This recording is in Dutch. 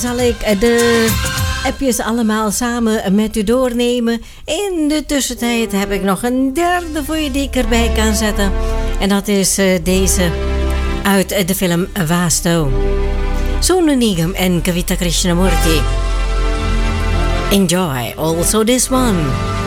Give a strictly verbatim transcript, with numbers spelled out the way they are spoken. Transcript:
Zal ik de appjes allemaal samen met u doornemen. In de tussentijd heb ik nog een derde voor je die ik erbij kan zetten. En dat is uh, deze uit de film Vasto. Sonu Nigam en Kavita Krishnamurti. Enjoy also this one.